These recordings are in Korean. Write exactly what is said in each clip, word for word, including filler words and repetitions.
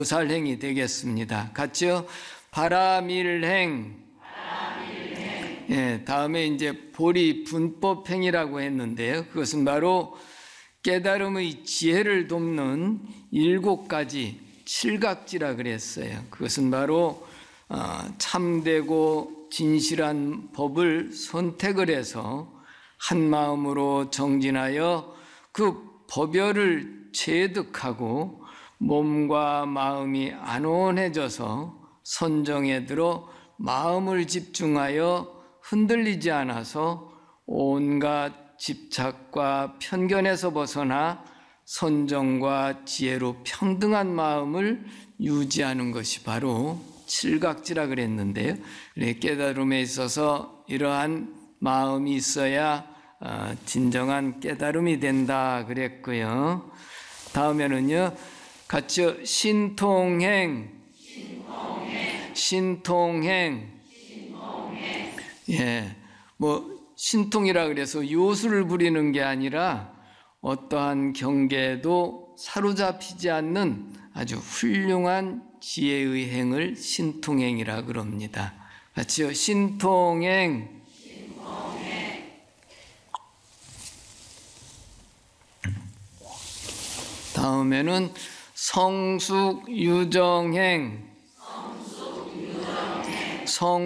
보살행이 되겠습니다. 같이요. 바라밀행. 예, 다음에 이제 보리 분법행이라고 했는데요. 그것은 바로 깨달음의 지혜를 돕는 일곱 가지 칠각지라 그랬어요. 그것은 바로 참되고 진실한 법을 선택을 해서 한 마음으로 정진하여 그 법열을 체득하고 몸과 마음이 안온해져서 선정에 들어 마음을 집중하여 흔들리지 않아서 온갖 집착과 편견에서 벗어나 선정과 지혜로 평등한 마음을 유지하는 것이 바로 칠각지라 그랬는데요. 깨달음에 있어서 이러한 마음이 있어야 진정한 깨달음이 된다 그랬고요. 다음에는요, 같이 신통행, 신통행, 신통행. 신통행. 예, 뭐 신통이라 그래서 요술을 부리는 게 아니라 어떠한 경계에도 사로잡히지 않는 아주 훌륭한 지혜의 행을 신통행이라 그럽니다. 같이요, 신통행. 신통행. 다음에는 성숙유정행. 성숙유정행.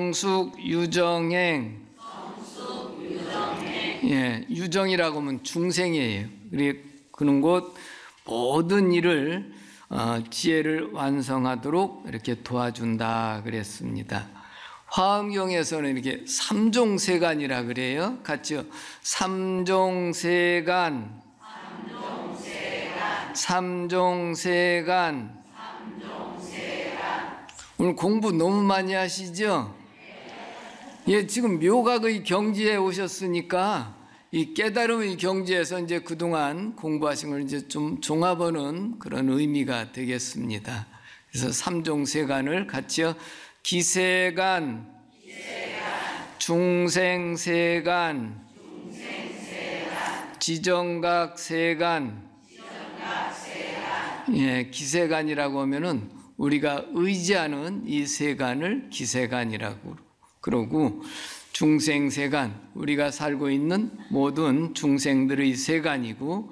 성숙유정행. 성숙유정행. 예, 유정이라고 하면 중생이에요. 그런 곳 모든 일을 어, 지혜를 완성하도록 이렇게 도와준다 그랬습니다. 화엄경에서는 이렇게 삼종세간이라 그래요. 같이요. 삼종세간. 삼종세간. 삼종세간. 삼종세간. 오늘 공부 너무 많이 하시죠? 예, 지금 묘각의 경지에 오셨으니까 이 깨달음의 경지에서 이제 그동안 공부하신 걸 이제 좀 종합하는 그런 의미가 되겠습니다. 그래서 삼종세간을 같이요. 기세간, 기세간. 중생세간, 중생세간. 지정각세간, 지정각세간. 예, 기세간이라고 하면은 우리가 의지하는 이 세간을 기세간이라고 그러고, 중생세간, 우리가 살고 있는 모든 중생들의 세간이고,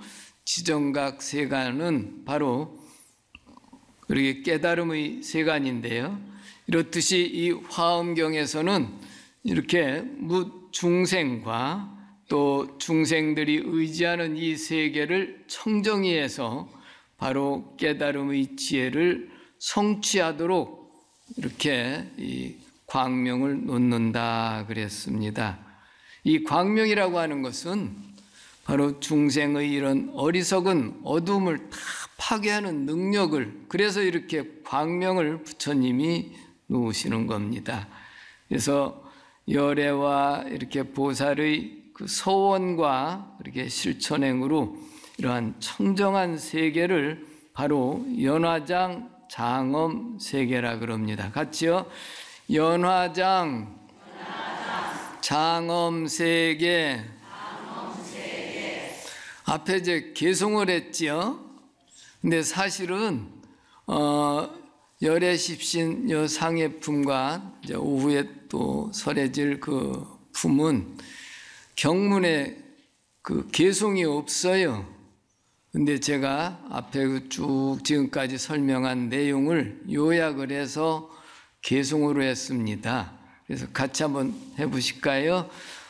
지정각세간은 바로 우리의 깨달음의 세간인데요. 이렇듯이 이 화엄경에서는 이렇게 중생과 또 중생들이 의지하는 이 세계를 청정히해서 바로 깨달음의 지혜를 성취하도록 이렇게 이 광명을 놓는다 그랬습니다. 이 광명이라고 하는 것은 바로 중생의 이런 어리석은 어둠을 다 파괴하는 능력을, 그래서 이렇게 광명을 부처님이 놓으시는 겁니다. 그래서 열애와 이렇게 보살의 그 서원과 이렇게 실천행으로 이러한 청정한 세계를 바로 연화장 장엄 세계라 그럽니다. 같이요. 연화장, 연화장. 장엄 세계. 장엄 세계. 앞에 이제 개송을 했지요. 근데 사실은 어, 열애십신 여 상해품과 이제 오후에 또 설해질 그 품은 경문에 그 개송이 없어요. 근데 제가 앞에 쭉 지금까지 설명한 내용을 요약을 해서 개송으로 했습니다. 그래서 같이 한번 해보실까요?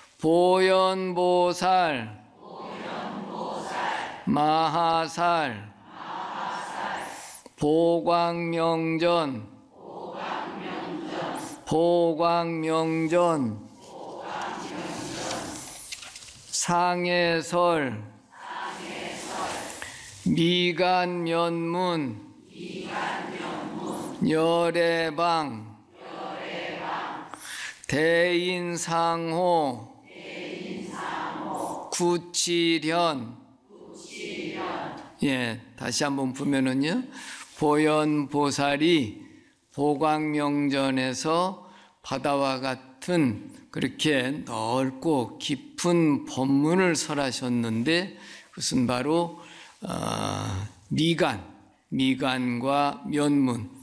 보현보살, 보현보살. 마하살, 마하살. 보광명전, 보광명전. 보광명전. 보광명전. 상해설, 상해설. 미간면문, 미간면문. 열애방, 열애방. 대인상호, 대인상호. 구칠현, 구칠현. 예, 다시 한번 보면은요, 보현보살이 보광명전에서 바다와 같은 그렇게 넓고 깊은 법문을 설하셨는데, 그것은 바로 어, 미간, 미간과 면문,